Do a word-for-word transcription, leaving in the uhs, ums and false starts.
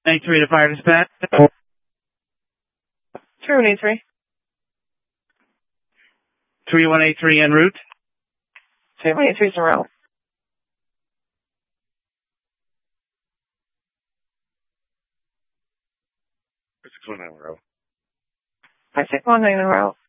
Eight three to fire dispatch. three one eight three. three one eight three en route. three one eight three is en route. six one nine en route. five six one nine en route.